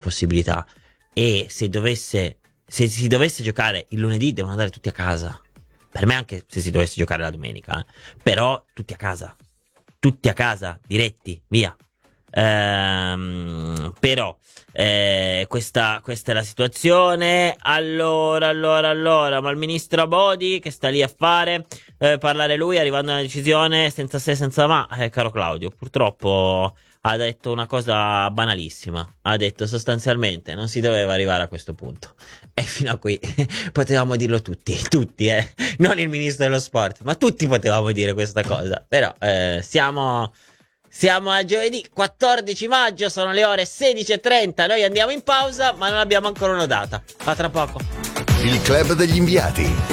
possibilità, e se si dovesse giocare il lunedì devono andare tutti a casa. Per me anche se si dovesse giocare la domenica, però tutti a casa, diretti, via. Però questa è la situazione. Allora, ma il ministro Abodi che sta lì a fare parlare lui, arrivando a una decisione senza se senza ma, caro Claudio, purtroppo ha detto una cosa banalissima. Ha detto sostanzialmente non si doveva arrivare a questo punto, e fino a qui potevamo dirlo tutti, non il ministro dello sport, ma tutti potevamo dire questa cosa. Però siamo a giovedì 14 maggio, sono le ore 16:30, noi andiamo in pausa, ma non abbiamo ancora una data. A tra poco. Il club degli inviati.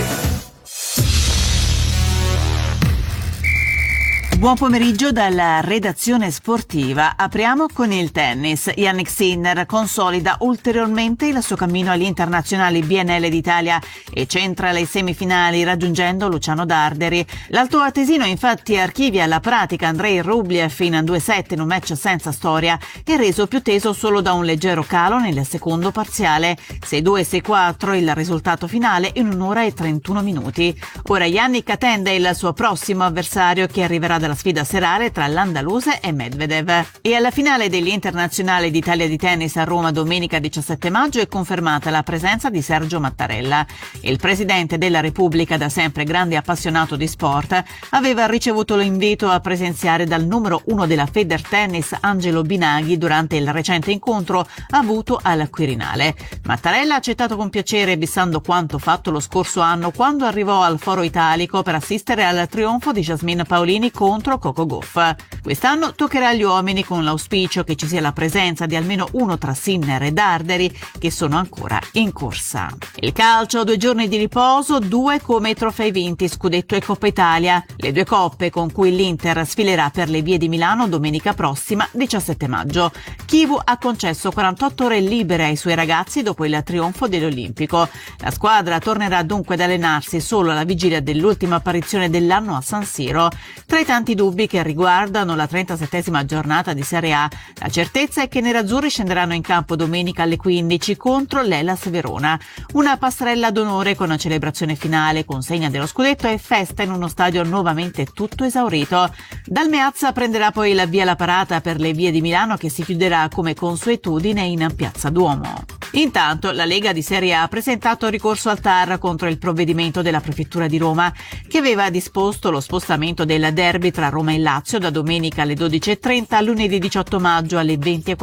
Buon pomeriggio dalla redazione sportiva. Apriamo con il tennis. Jannik Sinner consolida ulteriormente il suo cammino agli internazionali BNL d'Italia e centra le semifinali raggiungendo Luciano Darderi. L'altoatesino infatti archivia la pratica Andrei Rublev in 2-7 in un match senza storia e reso più teso solo da un leggero calo nel secondo parziale. 6-2 6-4 il risultato finale in 1 ora e 31 minuti. Ora Jannik attende il suo prossimo avversario, che arriverà dalla sfida serale tra l'andaluse e Medvedev. E alla finale degli internazionali d'Italia di tennis a Roma domenica 17 maggio è confermata la presenza di Sergio Mattarella. Il presidente della Repubblica, da sempre grande appassionato di sport, aveva ricevuto l'invito a presenziare dal numero 1 della Federtennis Angelo Binaghi durante il recente incontro avuto al Quirinale. Mattarella ha accettato con piacere, bissando quanto fatto lo scorso anno quando arrivò al Foro Italico per assistere al trionfo di Jasmine Paolini contro Coco Gauff. Quest'anno toccherà agli uomini, con l'auspicio che ci sia la presenza di almeno uno tra Sinner e Darderi, che sono ancora in corsa. Il calcio, 2 giorni di riposo, 2 come i trofei vinti, Scudetto e Coppa Italia, le 2 coppe con cui l'Inter sfilerà per le vie di Milano domenica prossima 17 maggio. Chivu ha concesso 48 ore libere ai suoi ragazzi dopo il trionfo dell'Olimpico. La squadra tornerà dunque ad allenarsi solo alla vigilia dell'ultima apparizione dell'anno a San Siro. Tra i tanti dubbi che riguardano la 37esima giornata di Serie A, la certezza è che i nerazzurri scenderanno in campo domenica alle 15 contro l'Hellas Verona. Una passerella d'onore con una celebrazione finale, consegna dello scudetto e festa in uno stadio nuovamente tutto esaurito. Dal Meazza prenderà poi la via la parata per le vie di Milano, che si chiuderà come consuetudine in Piazza Duomo. Intanto la Lega di Serie A ha presentato ricorso al TAR contro il provvedimento della Prefettura di Roma, che aveva disposto lo spostamento del derby tra Roma e Lazio da domenica alle 12:30 a lunedì 18 maggio alle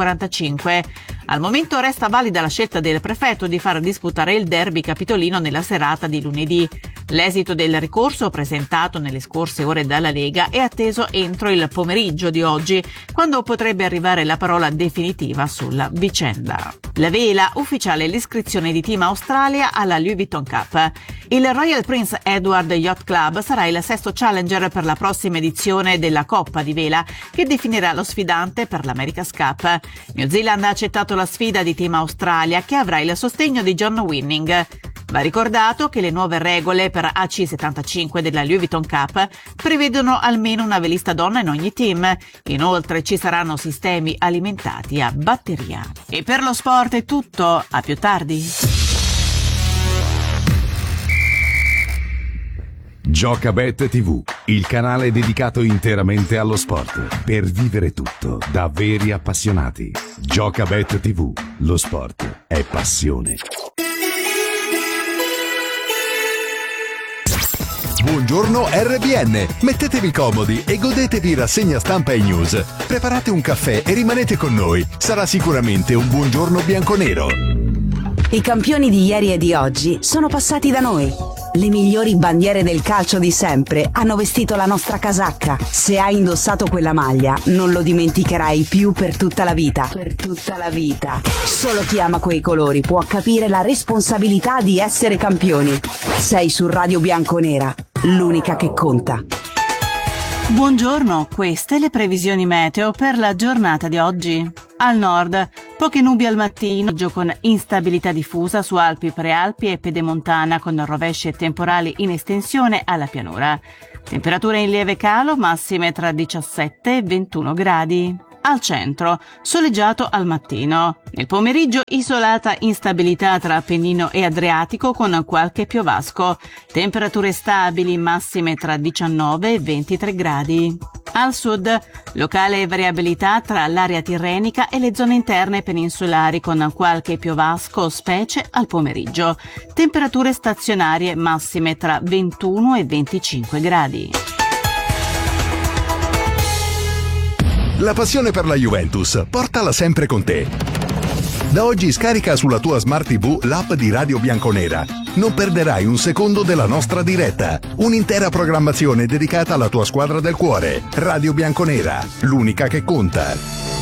20:45. Al momento resta valida la scelta del prefetto di far disputare il derby capitolino nella serata di lunedì. L'esito del ricorso, presentato nelle scorse ore dalla Lega, è atteso entro il pomeriggio di oggi, quando potrebbe arrivare la parola definitiva sulla vicenda. La vela, ufficiale l'iscrizione di Team Australia alla Louis Vuitton Cup. Il Royal Prince Edward Yacht Club sarà il 6º challenger per la prossima edizione della Coppa di Vela, che definirà lo sfidante per l'America's Cup. New Zealand ha accettato la sfida di Team Australia, che avrà il sostegno di John Winning. Va ricordato che le nuove regole per AC75 della Louis Vuitton Cup prevedono almeno una velista donna in ogni team. Inoltre ci saranno sistemi alimentati a batteria. E per lo sport è tutto, a più tardi. Giocabet TV, il canale dedicato interamente allo sport, per vivere tutto da veri appassionati. Giocabet TV, lo sport è passione. Buongiorno RBN, mettetevi comodi e godetevi rassegna stampa e news. Preparate un caffè e rimanete con noi, sarà sicuramente un buongiorno bianconero. I campioni di ieri e di oggi sono passati da noi. Le migliori bandiere del calcio di sempre hanno vestito la nostra casacca. Se hai indossato quella maglia, non lo dimenticherai più per tutta la vita. Per tutta la vita. Solo chi ama quei colori può capire la responsabilità di essere campioni. Sei su Radio Bianconera, l'unica che conta. Buongiorno, queste le previsioni meteo per la giornata di oggi. Al nord, poche nubi al mattino, con instabilità diffusa su Alpi, Prealpi e Pedemontana, con rovesci e temporali in estensione alla pianura. Temperature in lieve calo, massime tra 17 e 21 gradi. Al centro, soleggiato al mattino. Nel pomeriggio, isolata instabilità tra Appennino e Adriatico con qualche piovasco. Temperature stabili, massime tra 19 e 23 gradi. Al sud, locale variabilità tra l'area tirrenica e le zone interne peninsulari con qualche piovasco, specie al pomeriggio. Temperature stazionarie massime tra 21 e 25 gradi. La passione per la Juventus, portala sempre con te. Da oggi scarica sulla tua Smart TV l'app di Radio Bianconera. Non perderai un secondo della nostra diretta. Un'intera programmazione dedicata alla tua squadra del cuore. Radio Bianconera, l'unica che conta.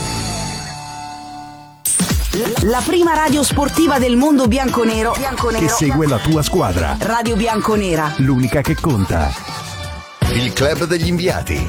La prima radio sportiva del mondo bianconero Che segue la tua squadra. Radio Bianconera. L'unica che conta. Il club degli inviati.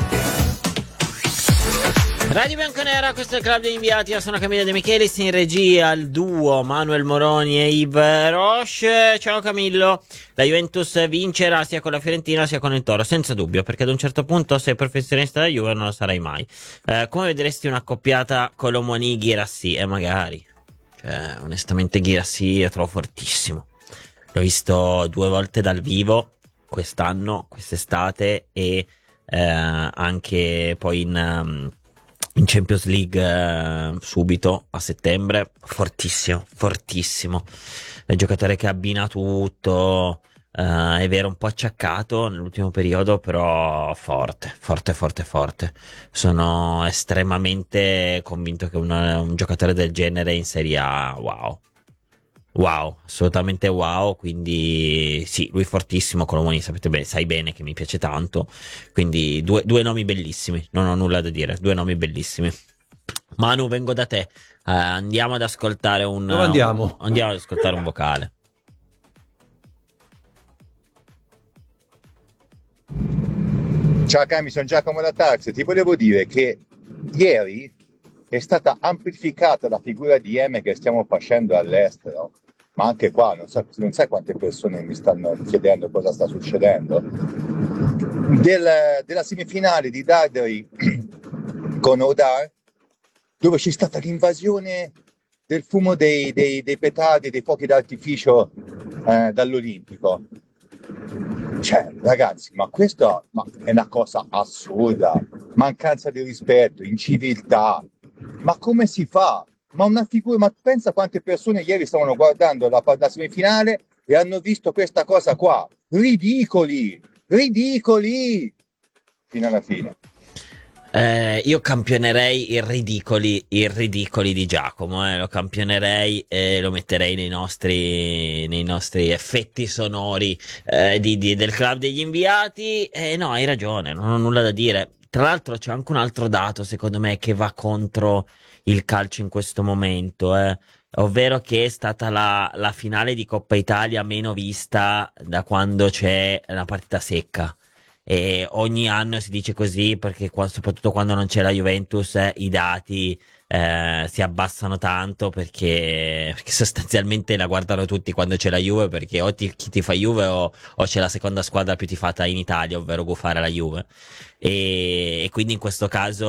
Radio Bianconera, questo è il club degli inviati. Io sono Camillo De Michelis, in regia il duo Manuel Moroni e Yves Roche. Ciao Camillo. La Juventus vincerà sia con la Fiorentina sia con il Toro, senza dubbio, perché ad un certo punto sei professionista della Juve non lo sarai mai. Come vedresti un'accoppiata Colomoni Guirassy? Magari. Cioè, onestamente Guirassy lo trovo fortissimo. L'ho visto 2 volte dal vivo quest'anno, quest'estate, e anche poi in Champions League subito a settembre. Fortissimo, fortissimo. È un giocatore che abbina tutto, è vero, un po' acciaccato nell'ultimo periodo, però forte. Sono estremamente convinto che un giocatore del genere in Serie A, wow, assolutamente wow. Quindi sì, lui fortissimo. Colomoni, sai bene che mi piace tanto, quindi due nomi bellissimi, non ho nulla da dire, 2 nomi bellissimi. Manu, vengo da te, andiamo ad ascoltare Dove andiamo? Andiamo ad ascoltare un vocale. Ciao Cami, sono Giacomo da Tarso. Ti volevo dire che ieri è stata amplificata la figura di M che stiamo facendo all'estero, ma anche qua non sai quante persone mi stanno chiedendo cosa sta succedendo. Della semifinale di Dardari con Odar, dove c'è stata l'invasione del fumo dei petardi, dei fuochi d'artificio dall'Olimpico. Cioè, ragazzi, ma questo è una cosa assurda, mancanza di rispetto, inciviltà. Ma come si fa? Ma una figura, ma pensa quante persone ieri stavano guardando la semifinale e hanno visto questa cosa qua. Ridicoli! Fino alla fine. Io campionerei i ridicoli di Giacomo, lo campionerei e lo metterei nei nostri effetti sonori del club degli inviati. No, hai ragione, non ho nulla da dire. Tra l'altro c'è anche un altro dato, secondo me, che va contro il calcio in questo momento, ovvero che è stata la finale di Coppa Italia meno vista da quando c'è la partita secca. E ogni anno si dice così perché soprattutto quando non c'è la Juventus i dati si abbassano tanto, perché sostanzialmente la guardano tutti quando c'è la Juve, perché chi ti fa Juve o c'è la seconda squadra più tifata in Italia, ovvero gufare la Juve, e quindi in questo caso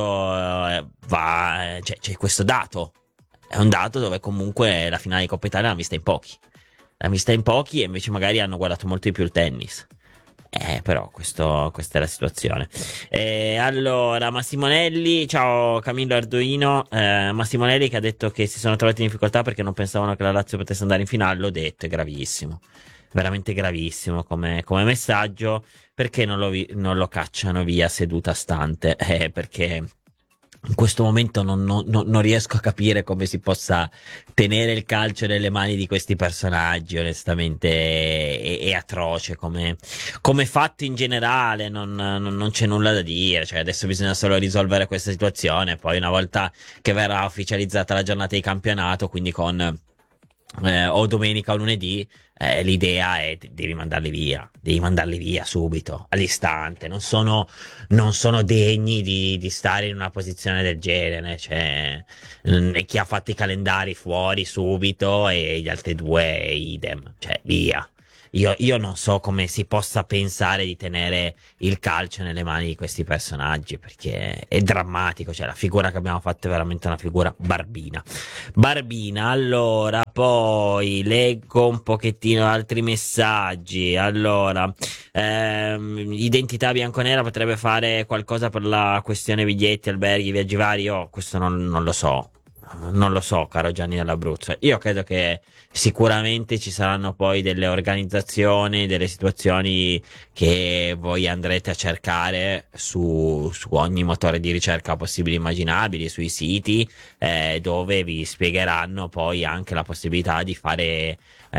c'è questo dato. È un dato dove comunque la finale di Coppa Italia l'hanno vista in pochi e invece magari hanno guardato molto di più il tennis. Però questa è la situazione. Allora, Massimonelli, ciao Camillo Arduino. Massimonelli che ha detto che si sono trovati in difficoltà perché non pensavano che la Lazio potesse andare in finale. L'ho detto, è gravissimo, veramente gravissimo come messaggio. Perché non lo cacciano via seduta stante? Perché in questo momento non riesco a capire come si possa tenere il calcio nelle mani di questi personaggi. Onestamente è atroce come fatto in generale, non c'è nulla da dire. Cioè, adesso bisogna solo risolvere questa situazione, poi una volta che verrà ufficializzata la giornata di campionato, quindi con o domenica o lunedì, l'idea è devi mandarli via subito, all'istante. Non sono degni di stare in una posizione del genere. Cioè, chi ha fatto i calendari fuori subito e gli altri 2 idem, cioè via. io non so come si possa pensare di tenere il calcio nelle mani di questi personaggi, perché è drammatico, cioè la figura che abbiamo fatto è veramente una figura barbina. Barbina, allora, poi leggo un pochettino altri messaggi. Allora, Identità bianconera potrebbe fare qualcosa per la questione biglietti, alberghi, viaggi vari? Io questo non lo so. Non lo so, caro Gianni dell'Abruzzo. Io credo che sicuramente ci saranno poi delle organizzazioni, delle situazioni che voi andrete a cercare su ogni motore di ricerca possibile e immaginabili, sui siti, dove vi spiegheranno poi anche la possibilità di fare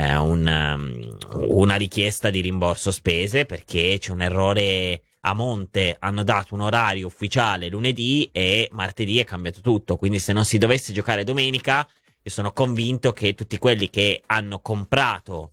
una richiesta di rimborso spese, perché c'è un errore a monte. Hanno dato un orario ufficiale lunedì e martedì è cambiato tutto, quindi se non si dovesse giocare domenica, io sono convinto che tutti quelli che hanno comprato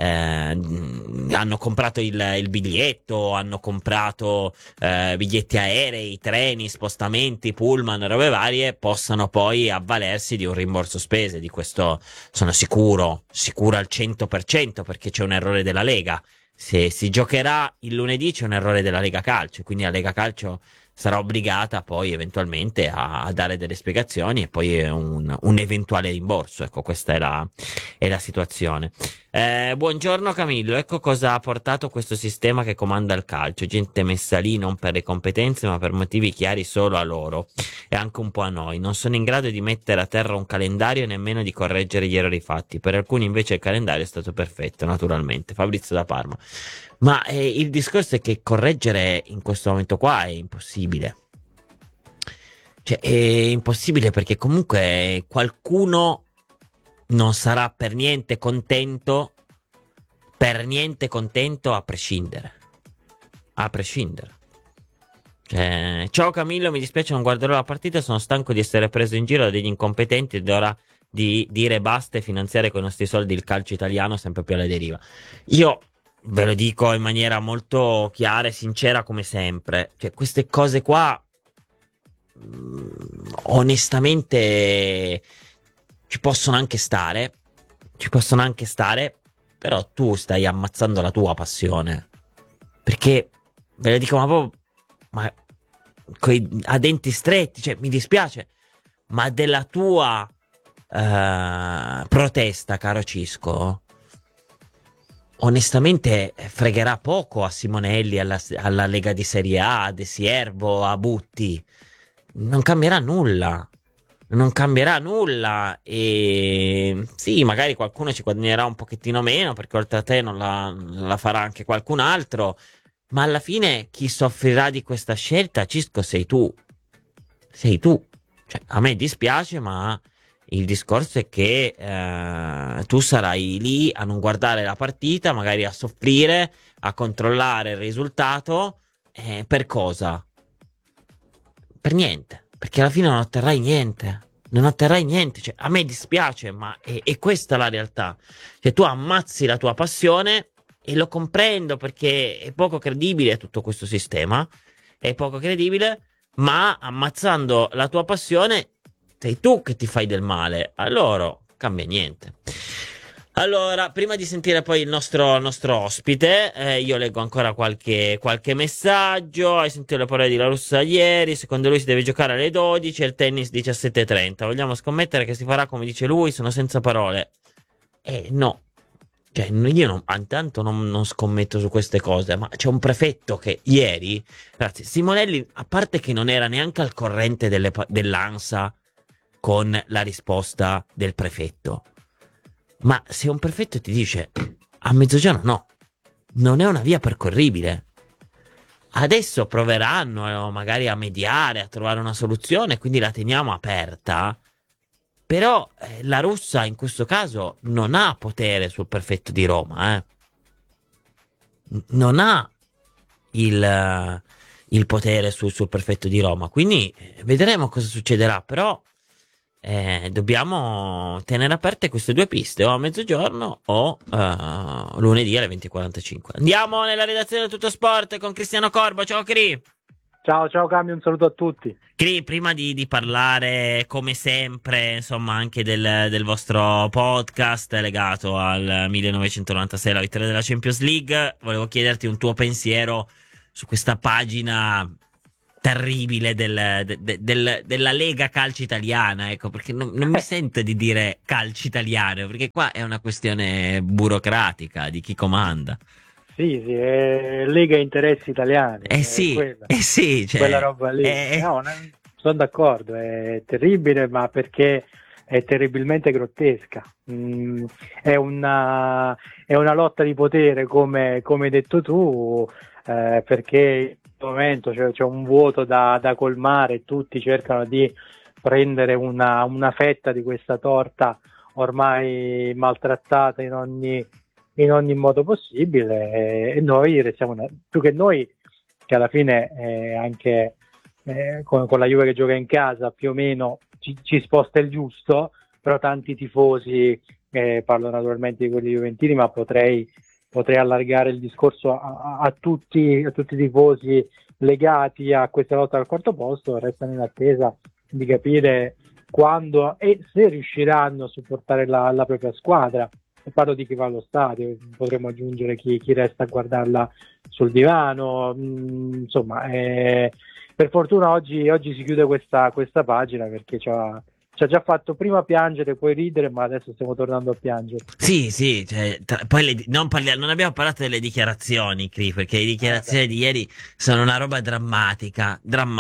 il biglietto, hanno comprato biglietti aerei, treni, spostamenti, pullman, robe varie, possano poi avvalersi di un rimborso spese. Di questo sono sicuro al 100%, perché c'è un errore della Lega. Se si giocherà il lunedì c'è un errore della Lega Calcio, quindi la Lega Calcio sarà obbligata poi eventualmente a dare delle spiegazioni e poi un eventuale rimborso. Ecco, questa è la situazione. Buongiorno Camillo, ecco cosa ha portato questo sistema che comanda il calcio: gente messa lì non per le competenze ma per motivi chiari solo a loro e anche un po' a noi. Non sono in grado di mettere a terra un calendario e nemmeno di correggere gli errori fatti. Per alcuni invece il calendario è stato perfetto, naturalmente. Fabrizio da Parma. Ma il discorso è che correggere in questo momento qua è impossibile. Cioè, è impossibile, perché comunque qualcuno non sarà per niente contento a prescindere. A prescindere. Cioè, ciao Camillo, mi dispiace, non guarderò la partita, sono stanco di essere preso in giro da degli incompetenti ed è ora di dire basta e finanziare con i nostri soldi il calcio italiano sempre più alla deriva. Io ve lo dico in maniera molto chiara e sincera, come sempre. Cioè, queste cose qua, onestamente, ci possono anche stare, però tu stai ammazzando la tua passione. Perché, ve lo dico, ma a denti stretti, cioè, mi dispiace, ma della tua protesta, caro Cisco, onestamente fregherà poco a Simonelli, alla Lega di Serie A, a De Siervo, a Butti. Non cambierà nulla. E sì, magari qualcuno ci guadagnerà un pochettino meno, perché oltre a te non la farà anche qualcun altro, ma alla fine chi soffrirà di questa scelta, Cisco, sei tu. Cioè, a me dispiace, ma il discorso è che tu sarai lì a non guardare la partita, magari a soffrire, a controllare il risultato. Per cosa? Per niente, perché alla fine non otterrai niente. Cioè, a me dispiace, ma è questa la realtà. Cioè, tu ammazzi la tua passione, e lo comprendo, perché è poco credibile tutto questo sistema. È poco credibile, ma ammazzando la tua passione sei tu che ti fai del male. Allora, cambia niente. Allora, prima di sentire poi il nostro ospite, io leggo ancora qualche messaggio. Hai sentito le parole di La Russa ieri? Secondo lui si deve giocare alle 12 e il tennis 17:30. Vogliamo scommettere che si farà come dice lui? Sono senza parole. No. Cioè, io intanto non scommetto su queste cose, ma c'è un prefetto che ieri, ragazzi, Simonelli, a parte che non era neanche al corrente dell'ANSA con la risposta del prefetto, ma se un prefetto ti dice a mezzogiorno no, non è una via percorribile, adesso proveranno magari a mediare, a trovare una soluzione, quindi la teniamo aperta. Però la Russa in questo caso non ha potere sul prefetto di Roma, non ha il potere sul prefetto di Roma, quindi vedremo cosa succederà. Però dobbiamo tenere aperte queste due piste, o a mezzogiorno o lunedì alle 20:45. Andiamo nella redazione del Tutto Sport con Cristiano Corbo. Ciao Cri! Ciao Cami, un saluto a tutti. Prima di parlare, come sempre, insomma, anche del vostro podcast legato al 1996, la vittoria della Champions League, volevo chiederti un tuo pensiero su questa pagina terribile della Lega Calcio Italiana, ecco, perché non mi sento di dire calcio italiano, perché qua è una questione burocratica di chi comanda. Sì, è Lega Interessi Italiani, è Sì, cioè, quella roba lì. No, sono d'accordo, è terribile, ma perché è terribilmente grottesca. È una lotta di potere, come hai detto tu, perché in questo momento c'è un vuoto da colmare e tutti cercano di prendere una fetta di questa torta ormai maltrattata in ogni modo possibile, e noi restiamo, più che noi, che alla fine anche con la Juve che gioca in casa più o meno ci sposta il giusto, però tanti tifosi, parlo naturalmente di quelli juventini, ma potrei allargare il discorso a tutti i tifosi legati a questa lotta al quarto posto, restano in attesa di capire quando e se riusciranno a supportare la propria squadra. Parlo di chi va allo stadio, potremmo aggiungere chi resta a guardarla sul divano, insomma, per fortuna oggi si chiude questa pagina, perché ci ha già fatto prima piangere, poi ridere, ma adesso stiamo tornando a piangere. Sì, cioè, poi non abbiamo parlato delle dichiarazioni, Cri, perché le dichiarazioni di ieri sono una roba drammatica.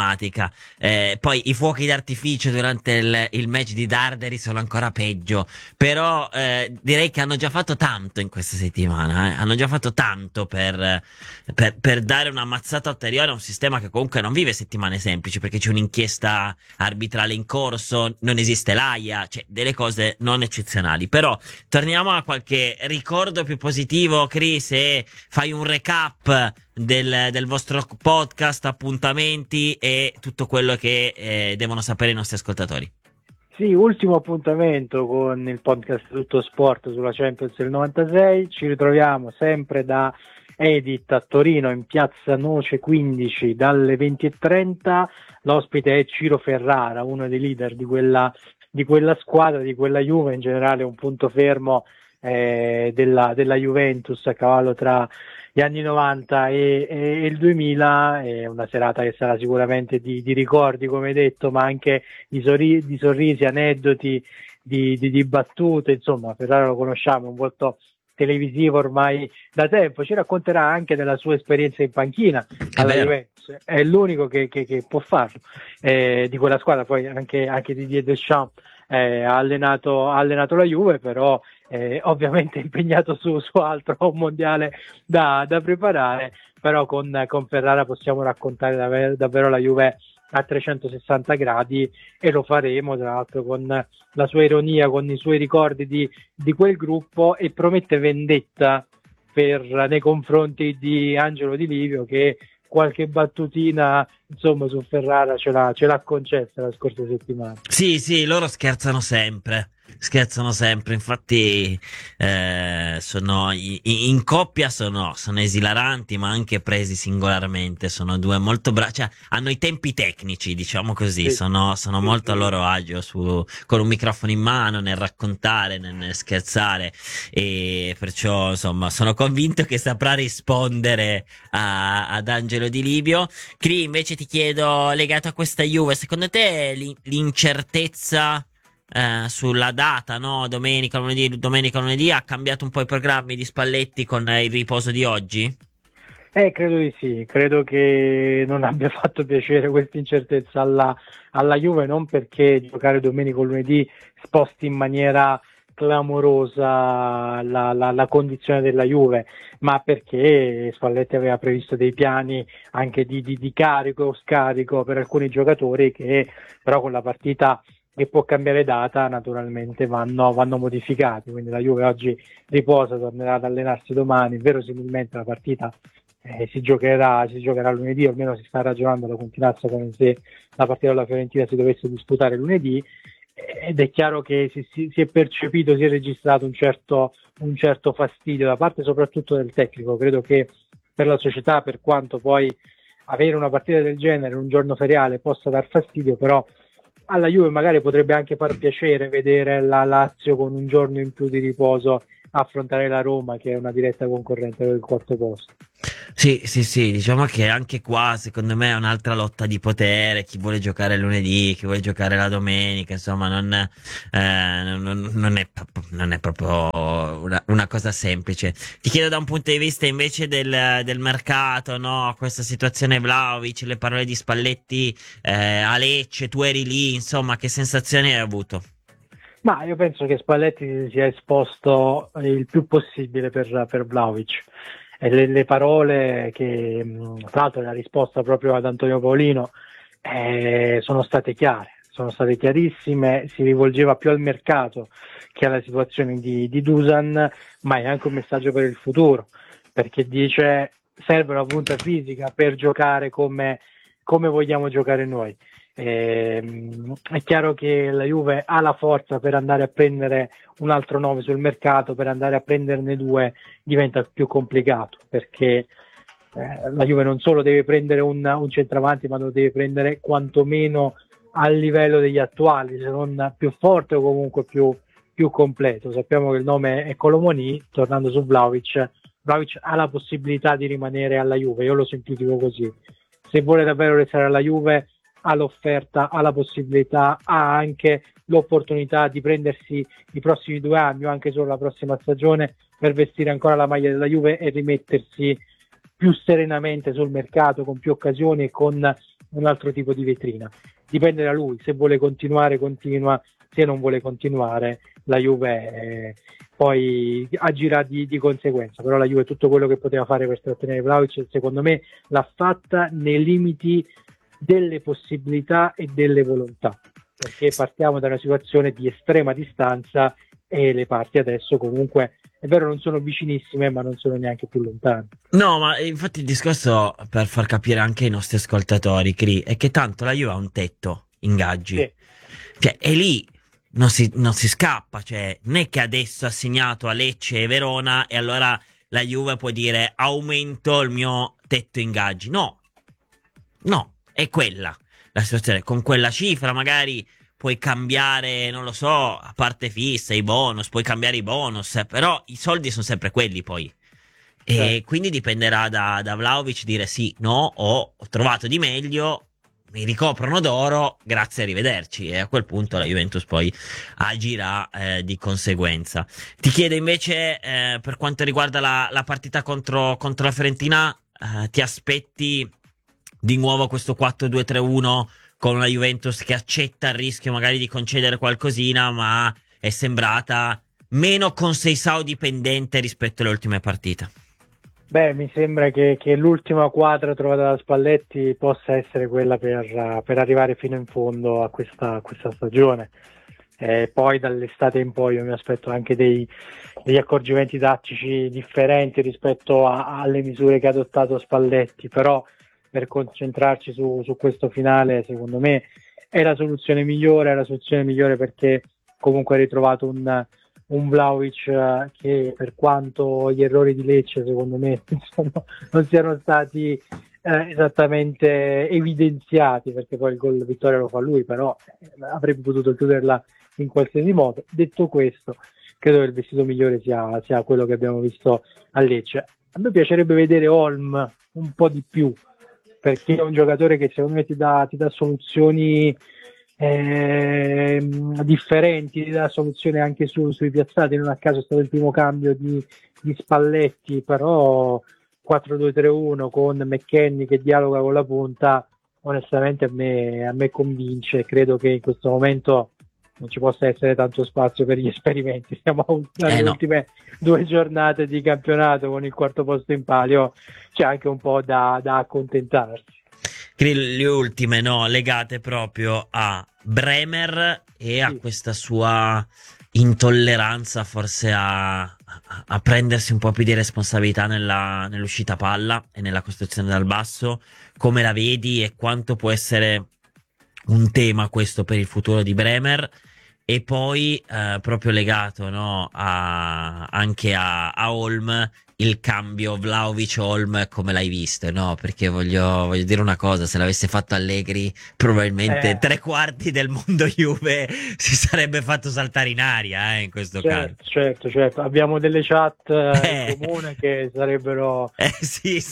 Poi i fuochi d'artificio durante il match di Darderi sono ancora peggio, però direi che hanno già fatto tanto in questa settimana, hanno già fatto tanto per dare una mazzata ulteriore a un sistema che comunque non vive settimane semplici, perché c'è un'inchiesta arbitrale in corso, non esiste l'AIA, cioè delle cose non eccezionali. Però torniamo a qualche ricordo più positivo, Chris, se fai un recap del vostro podcast, appuntamenti e tutto quello che devono sapere i nostri ascoltatori. Sì, ultimo appuntamento con il podcast Tutto Sport sulla Champions del 96, ci ritroviamo sempre da Edit a Torino, in piazza Noce 15, dalle 20:30. L'ospite è Ciro Ferrara, uno dei leader di quella squadra, di quella Juve, in generale un punto fermo della Juventus a cavallo tra gli anni 90 e il 2000. È una serata che sarà sicuramente di ricordi, come hai detto, ma anche di sorrisi, aneddoti, di battute. Insomma, Ferrara lo conosciamo, un volto televisivo ormai da tempo, ci racconterà anche della sua esperienza in panchina alla Juventus, è l'unico che può farlo, di quella squadra. Poi anche Didier Deschamps ha allenato la Juve, però ovviamente impegnato su altro, un mondiale da preparare, però con Ferrara possiamo raccontare davvero la Juve a 360 gradi, e lo faremo tra l'altro con la sua ironia, con i suoi ricordi di quel gruppo, e promette vendetta nei confronti di Angelo Di Livio, che qualche battutina insomma su Ferrara ce l'ha concessa la scorsa settimana. Sì, loro scherzano sempre, infatti sono in coppia sono esilaranti, ma anche presi singolarmente sono due molto bravi, cioè hanno i tempi tecnici, diciamo così, sì. sono molto a loro agio con un microfono in mano, nel raccontare, nel scherzare, e perciò insomma sono convinto che saprà rispondere ad Angelo Di Livio. Cri, invece ti chiedo, legato a questa Juve, secondo te l'incertezza sulla data, no? Domenica, lunedì, ha cambiato un po' i programmi di Spalletti con il riposo di oggi? Credo di sì, credo che non abbia fatto piacere questa incertezza alla Juve, non perché giocare domenica o lunedì sposti in maniera clamorosa la condizione della Juve, ma perché Spalletti aveva previsto dei piani anche di carico o scarico per alcuni giocatori, che però con la partita che può cambiare data naturalmente vanno modificati. Quindi la Juve oggi riposa, tornerà ad allenarsi domani, verosimilmente la partita si giocherà lunedì, o almeno si sta ragionando la continuazione come se la partita della Fiorentina si dovesse disputare lunedì, ed è chiaro che si è percepito, si è registrato un certo fastidio da parte soprattutto del tecnico. Credo che per la società, per quanto poi avere una partita del genere un giorno feriale possa dar fastidio, però alla Juve magari potrebbe anche far piacere vedere la Lazio con un giorno in più di riposo affrontare la Roma, che è una diretta concorrente del quarto posto. Sì, sì, sì, diciamo che anche qua secondo me è un'altra lotta di potere, chi vuole giocare lunedì, chi vuole giocare la domenica, insomma non è proprio una cosa semplice. Ti chiedo da un punto di vista invece del mercato, no? Questa situazione Vlahovic, le parole di Spalletti a Lecce, tu eri lì, insomma, che sensazioni hai avuto? Ma io penso che Spalletti si sia esposto il più possibile per Vlahovic. E le parole che, tra l'altro, la risposta proprio ad Antonio Paolino sono state chiare, sono state chiarissime, si rivolgeva più al mercato che alla situazione di Dusan, ma è anche un messaggio per il futuro, perché dice serve una punta fisica per giocare come vogliamo giocare noi. È chiaro che la Juve ha la forza per andare a prendere un altro 9 sul mercato, per andare a prenderne 2 diventa più complicato, perché la Juve non solo deve prendere un centravanti, ma lo deve prendere quantomeno al livello degli attuali, se non più forte o comunque più completo. Sappiamo che il nome è Colomoni. Tornando su Vlahovic ha la possibilità di rimanere alla Juve, io lo sintetico così: se vuole davvero restare alla Juve ha l'offerta, ha la possibilità, ha anche l'opportunità di prendersi i prossimi 2 anni o anche solo la prossima stagione per vestire ancora la maglia della Juve e rimettersi più serenamente sul mercato, con più occasioni e con un altro tipo di vetrina. Dipende da lui, se vuole continuare continua, se non vuole continuare la Juve poi agirà di conseguenza. Però la Juve tutto quello che poteva fare per trattenere Vlahovic secondo me l'ha fatta nei limiti delle possibilità e delle volontà, perché partiamo da una situazione di estrema distanza e le parti adesso comunque è vero non sono vicinissime, ma non sono neanche più lontane. No, ma infatti il discorso, per far capire anche ai nostri ascoltatori, Cri, è che tanto la Juve ha un tetto ingaggi, Sì. cioè e lì non si scappa, cioè non è che adesso ha segnato a Lecce e Verona e allora la Juve può dire aumento il mio tetto ingaggi. No, è quella la situazione. Con quella cifra magari puoi cambiare, non lo so, a parte fissa, i bonus, puoi cambiare i bonus, però i soldi sono sempre quelli poi. E quindi dipenderà da Vlahovic dire sì, no, ho trovato di meglio, mi ricoprono d'oro, grazie, arrivederci. E a quel punto la Juventus poi agirà di conseguenza. Ti chiedo invece, per quanto riguarda la partita contro la Fiorentina, ti aspetti di nuovo questo 4-2-3-1 con una Juventus che accetta il rischio magari di concedere qualcosina, ma è sembrata meno Conceição dipendente rispetto alle ultime partite? Beh, mi sembra che l'ultima quadra trovata da Spalletti possa essere quella per arrivare fino in fondo a questa stagione. Poi dall'estate in poi io mi aspetto anche degli accorgimenti tattici differenti rispetto alle misure che ha adottato Spalletti, però per concentrarci su questo finale secondo me è la soluzione migliore, perché comunque ha ritrovato un Vlahovic che, per quanto gli errori di Lecce secondo me non siano stati esattamente evidenziati, perché poi il gol vittoria lo fa lui, però avrebbe potuto chiuderla in qualsiasi modo. Detto questo, credo che il vestito migliore sia quello che abbiamo visto a Lecce. A me piacerebbe vedere Holm un po' di più, perché è un giocatore che secondo me ti dà soluzioni differenti, ti dà soluzioni anche sui piazzati. Non a caso è stato il primo cambio di Spalletti, però 4-2-3-1 con McKennie che dialoga con la punta, onestamente a me convince. Credo che in questo momento non ci possa essere tanto spazio per gli esperimenti. Siamo alle ultime 2 giornate di campionato con il quarto posto in palio, c'è anche un po' da accontentarsi. Le ultime, legate proprio a Bremer e a questa sua intolleranza forse a prendersi un po' più di responsabilità nell'uscita palla e nella costruzione dal basso. Come la vedi e quanto può essere un tema questo per il futuro di Bremer? E poi proprio legato, no, anche a Holm, il cambio Vlahovic-Holm, come l'hai visto, no? Perché voglio dire una cosa, se l'avesse fatto Allegri probabilmente tre quarti del mondo Juve si sarebbe fatto saltare in aria, in questo caso. Certo, abbiamo delle chat in comune che sarebbero sì.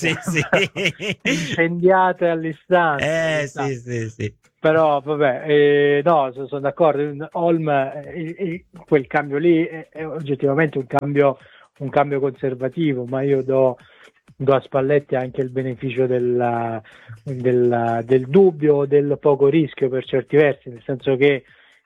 incendiate all'istante. Sì. Però vabbè, no, sono d'accordo. Holm, quel cambio lì è oggettivamente un cambio conservativo, ma io do a Spalletti anche il beneficio del dubbio, del poco rischio per certi versi, nel senso che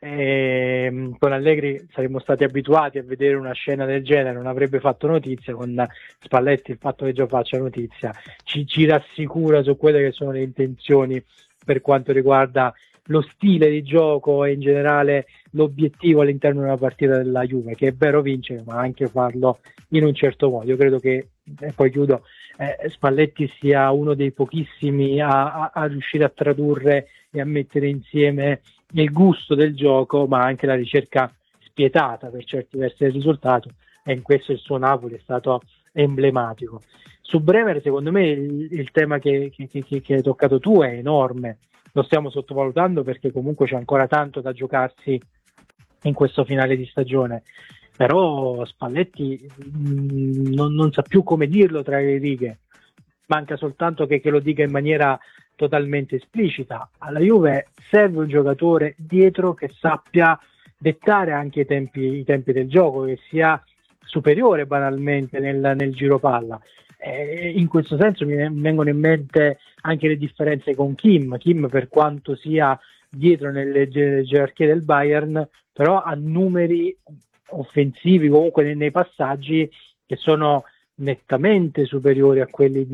con Allegri saremmo stati abituati a vedere una scena del genere, non avrebbe fatto notizia. Con Spalletti il fatto che già faccia notizia ci rassicura su quelle che sono le intenzioni per quanto riguarda lo stile di gioco e in generale l'obiettivo all'interno di una partita della Juve, che è vero vincere ma anche farlo in un certo modo. Io credo che, e poi chiudo, Spalletti sia uno dei pochissimi a riuscire a tradurre e a mettere insieme il gusto del gioco ma anche la ricerca spietata per certi versi del risultato, e in questo il suo Napoli è stato emblematico. Su Bremer secondo me il tema che hai toccato tu è enorme, lo stiamo sottovalutando perché comunque c'è ancora tanto da giocarsi in questo finale di stagione, però Spalletti non sa più come dirlo tra le righe, manca soltanto che lo dica in maniera totalmente esplicita. Alla Juve serve un giocatore dietro che sappia dettare anche i tempi del gioco, che sia superiore banalmente nel giro palla. In questo senso mi vengono in mente anche le differenze con Kim, per quanto sia dietro nelle gerarchie del Bayern, però ha numeri offensivi comunque nei passaggi che sono nettamente superiori a quelli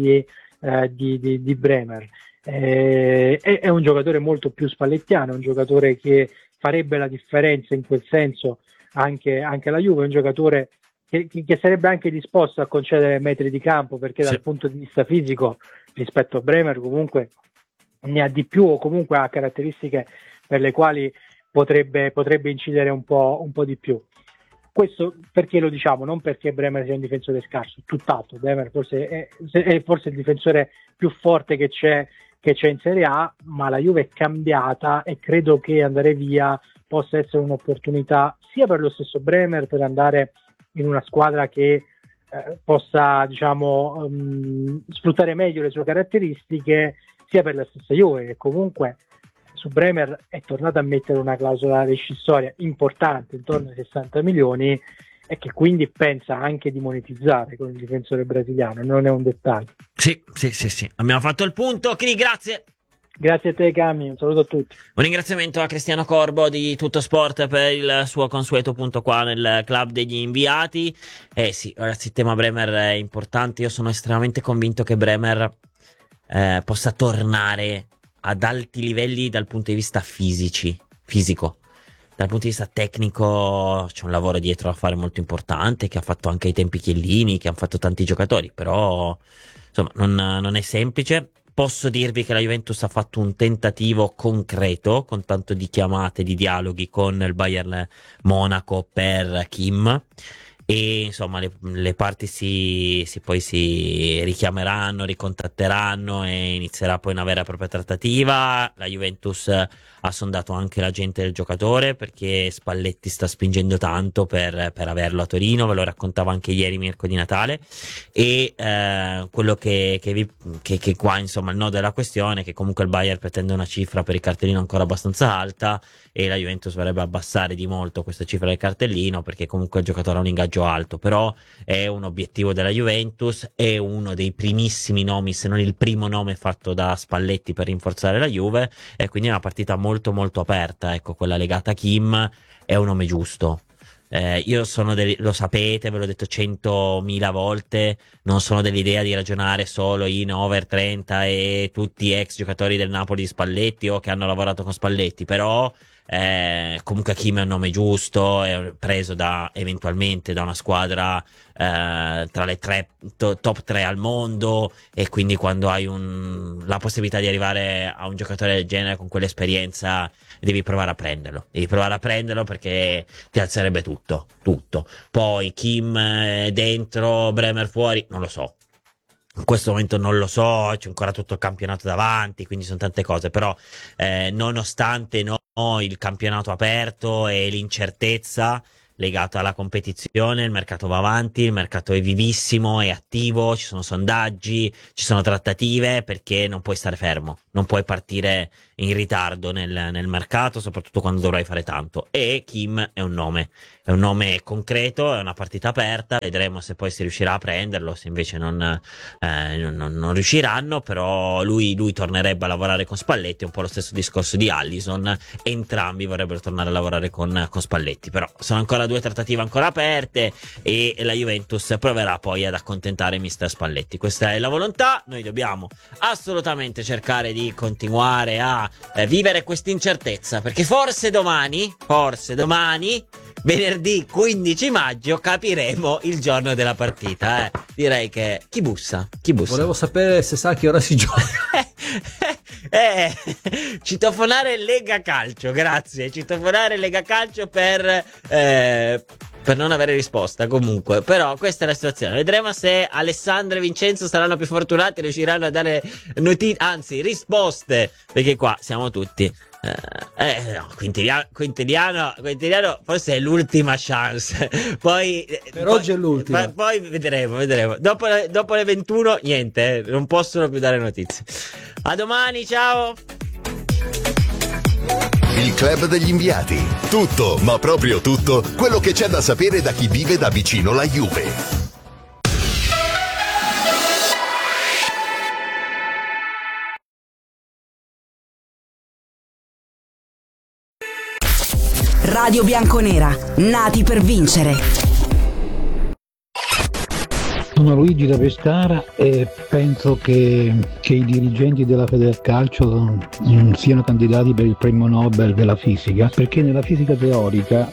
di Bremer. È un giocatore molto più spallettiano, un giocatore che farebbe la differenza in quel senso anche alla Juve, un giocatore che sarebbe anche disposto a concedere metri di campo, perché dal punto di vista fisico rispetto a Bremer comunque ne ha di più, o comunque ha caratteristiche per le quali potrebbe incidere un po' di più. Questo perché lo diciamo? Non perché Bremer sia un difensore scarso, tutt'altro. Bremer forse è forse il difensore più forte che c'è in Serie A, ma la Juve è cambiata e credo che andare via possa essere un'opportunità sia per lo stesso Bremer, per andare in una squadra che possa sfruttare meglio le sue caratteristiche, sia per la stessa Juve, che comunque su Bremer è tornata a mettere una clausola rescissoria importante, intorno ai 60 milioni, e che quindi pensa anche di monetizzare con il difensore brasiliano. Non è un dettaglio. Sì. Abbiamo fatto il punto. Quindi grazie. Grazie a te, Cami, un saluto a tutti. Un ringraziamento a Cristiano Corbo di Tutto Sport per il suo consueto punto qua nel club degli inviati. Sì, ragazzi, il tema Bremer è importante. Io sono estremamente convinto che Bremer possa tornare ad alti livelli dal punto di vista fisico. Dal punto di vista tecnico c'è un lavoro dietro da fare molto importante, che ha fatto anche ai tempi Chiellini, che hanno fatto tanti giocatori, però insomma non è semplice. Posso dirvi che la Juventus ha fatto un tentativo concreto, con tanto di chiamate, di dialoghi con il Bayern Monaco per Kim, e insomma le parti poi si richiameranno, ricontatteranno e inizierà poi una vera e propria trattativa. La Juventus ha sondato anche l'agente del giocatore, perché Spalletti sta spingendo tanto per averlo a Torino, ve lo raccontavo anche ieri Mirko di Natale, e quello che qua insomma il nodo della questione è che comunque il Bayern pretende una cifra per il cartellino ancora abbastanza alta, e la Juventus vorrebbe abbassare di molto questa cifra del cartellino, perché comunque il giocatore ha un ingaggio alto, però è un obiettivo della Juventus, è uno dei primissimi nomi, se non il primo nome fatto da Spalletti per rinforzare la Juve, e quindi è una partita molto molto aperta. Ecco, quella legata a Kim è un nome giusto. Io sono lo sapete, ve l'ho detto 100.000 volte, non sono dell'idea di ragionare solo in over 30 e tutti ex giocatori del Napoli di Spalletti o che hanno lavorato con Spalletti, però Comunque Kim è un nome giusto, è preso eventualmente da una squadra tra le top 3 al mondo, e quindi quando hai la possibilità di arrivare a un giocatore del genere con quell'esperienza devi provare a prenderlo perché ti alzerebbe tutto. Poi Kim dentro, Bremer fuori, non lo so. In questo momento non lo so, c'è ancora tutto il campionato davanti, quindi sono tante cose, però nonostante il campionato aperto e l'incertezza legata alla competizione, il mercato va avanti, il mercato è vivissimo, è attivo, ci sono sondaggi, ci sono trattative, perché non puoi stare fermo, non puoi partire in ritardo nel mercato, soprattutto quando dovrai fare tanto. E Kim è un nome concreto, è una partita aperta, vedremo se poi si riuscirà a prenderlo, se invece non riusciranno, però lui tornerebbe a lavorare con Spalletti, è un po' lo stesso discorso di Allison, entrambi vorrebbero tornare a lavorare con Spalletti, però sono ancora 2 trattative ancora aperte e la Juventus proverà poi ad accontentare mister Spalletti. Questa è la volontà, noi dobbiamo assolutamente cercare di continuare a vivere questa incertezza, perché forse domani, venerdì 15 maggio, capiremo il giorno della partita. Direi che chi bussa? Volevo sapere se sa che ora si gioca. Citofonare Lega Calcio, grazie. Citofonare Lega Calcio per non avere risposta. Comunque, però questa è la situazione. Vedremo se Alessandro e Vincenzo saranno più fortunati, riusciranno a dare risposte, perché qua siamo tutti no, Quintiliano forse è l'ultima chance. Poi per oggi è l'ultima. Poi vedremo. Dopo le 21 niente, non possono più dare notizie. A domani, ciao. Il club degli inviati. Tutto, ma proprio tutto, quello che c'è da sapere da chi vive da vicino la Juve. Radio Bianconera, nati per vincere. Sono Luigi da Pescara e penso che i dirigenti della Federcalcio siano candidati per il premio Nobel della fisica, perché nella fisica teorica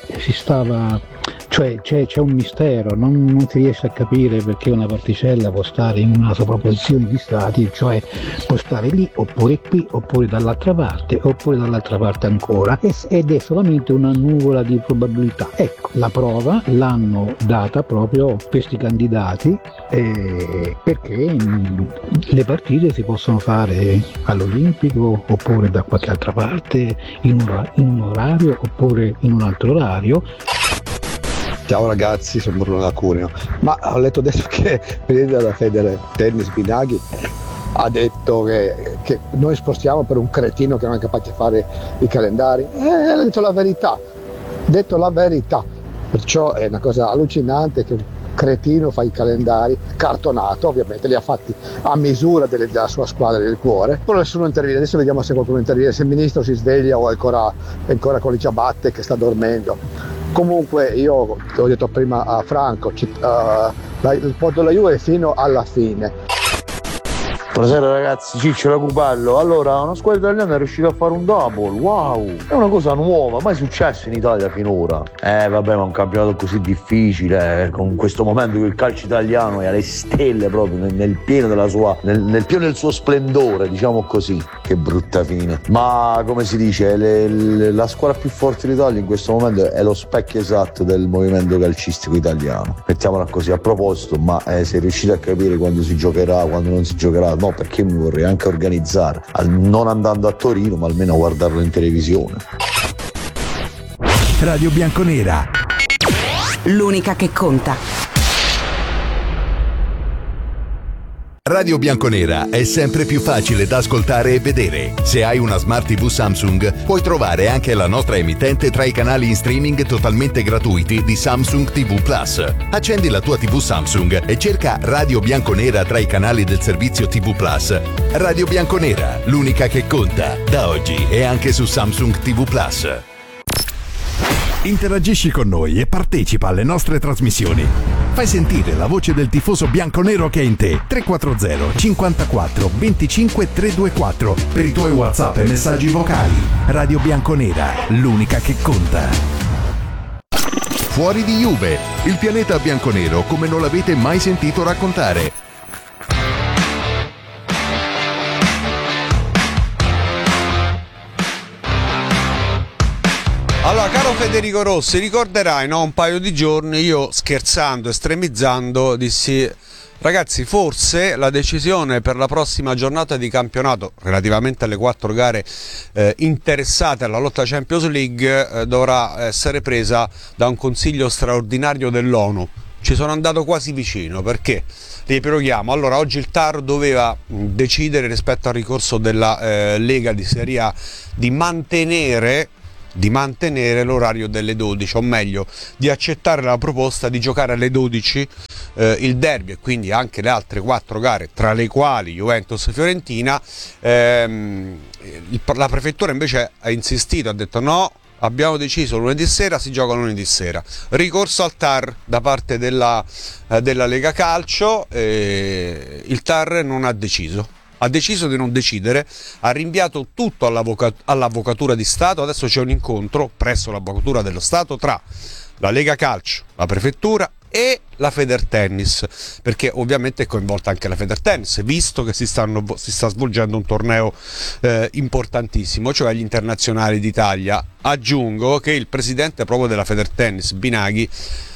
c'è un mistero, non si riesce a capire perché una particella può stare in una sovrapposizione di stati, cioè può stare lì oppure qui oppure dall'altra parte ancora, ed è solamente una nuvola di probabilità. Ecco, la prova l'hanno data proprio questi candidati perché le partite si possono fare all'Olimpico oppure da qualche altra parte in un orario oppure in un altro orario. Ciao ragazzi, sono Bruno da Cuneo. Ma ho letto adesso che il presidente della Fede Tennis Binaghi ha detto che noi spostiamo per un cretino che non è capace di fare i calendari. Ha detto la verità. Perciò è una cosa allucinante che un cretino fa i calendari, cartonato, ovviamente li ha fatti a misura della sua squadra del cuore. Però nessuno interviene. Adesso vediamo se qualcuno interviene, se il ministro si sveglia o è ancora con le ciabatte che sta dormendo. Comunque io l'ho detto prima a Franco, il porto della Juve fino alla fine. Buonasera ragazzi, Ciccio da Cupello. Allora, una squadra italiana è riuscita a fare un double, wow! È una cosa nuova, mai successo in Italia finora. Vabbè, ma un campionato così difficile, con questo momento che il calcio italiano è alle stelle proprio, nel pieno della sua, nel pieno del suo splendore, diciamo così. Che brutta fine. Ma come si dice, la squadra più forte d'Italia in questo momento è lo specchio esatto del movimento calcistico italiano. Mettiamola così. A proposito, ma sei riuscito a capire quando si giocherà, quando non si giocherà? No, perché mi vorrei anche organizzare, non andando a Torino, ma almeno a guardarlo in televisione. Radio Bianconera, l'unica che conta. Radio Bianconera è sempre più facile da ascoltare e vedere. Se hai una Smart TV Samsung, puoi trovare anche la nostra emittente tra i canali in streaming totalmente gratuiti di Samsung TV Plus. Accendi la tua TV Samsung e cerca Radio Bianconera tra i canali del servizio TV Plus. Radio Bianconera, l'unica che conta, da oggi e anche su Samsung TV Plus. interagisci con noi e partecipa alle nostre trasmissioni. Fai sentire la voce del tifoso bianconero che è in te. 340 54 25 324 per i tuoi WhatsApp e messaggi vocali. Radio Bianconera, l'unica che conta. Fuori di Juve, il pianeta bianconero come non l'avete mai sentito raccontare. Allora, caro Federico Rossi, ricorderai, no, un paio di giorni io, scherzando, estremizzando, dissi: ragazzi, forse la decisione per la prossima giornata di campionato relativamente alle 4 gare interessate alla lotta Champions League dovrà essere presa da un consiglio straordinario dell'ONU. Ci sono andato quasi vicino, perché riepiloghiamo. Allora, oggi il TAR doveva decidere rispetto al ricorso della Lega di Serie A di mantenere l'orario delle 12, o meglio di accettare la proposta di giocare alle 12 il derby e quindi anche le altre 4 gare, tra le quali Juventus e Fiorentina. La prefettura invece ha insistito, ha detto no, abbiamo deciso lunedì sera, si gioca lunedì sera. Ricorso al TAR da parte della Lega Calcio, il TAR non ha deciso. Ha deciso di non decidere, ha rinviato tutto all'Avvocatura di Stato. Adesso c'è un incontro presso l'Avvocatura dello Stato tra la Lega Calcio, la Prefettura e la Federtennis, perché ovviamente è coinvolta anche la Federtennis, visto che si sta svolgendo un torneo importantissimo, cioè gli internazionali d'Italia. Aggiungo che il presidente proprio della Federtennis, Binaghi,